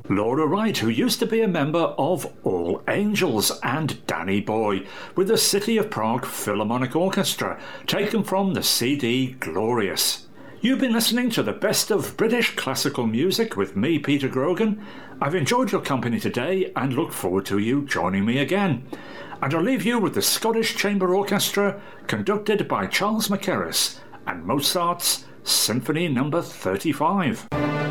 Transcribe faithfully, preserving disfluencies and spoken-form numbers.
Laura Wright, who used to be a member of All Angels, and Danny Boy with the City of Prague Philharmonic Orchestra, taken from the C D Glorious. You've been listening to the best of British classical music with me, Peter Grogan. I've enjoyed your company today and look forward to you joining me again. And I'll leave you with the Scottish Chamber Orchestra, conducted by Charles Mackerras, and Mozart's Symphony number thirty-five.